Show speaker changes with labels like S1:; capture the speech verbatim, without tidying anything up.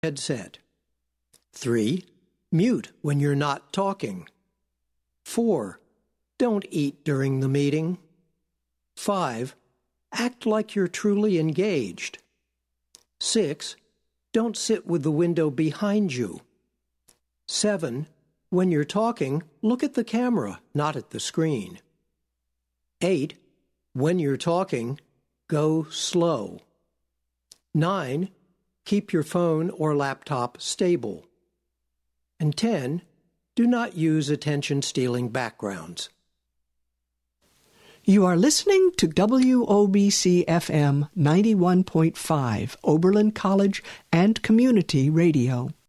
S1: headset. three. Mute when you're not talking. four. Don't eat during the meeting. five. Act like you're truly engaged. six. Don't sit with the window behind you. seven. When you're talking, look at the camera, not at the screen. eight. When you're talking, go slow. nine. Keep your phone or laptop stable. And ten. Do not use attention-stealing backgrounds.
S2: You are listening to W O B C F M ninety-one point five, Oberlin College and Community Radio.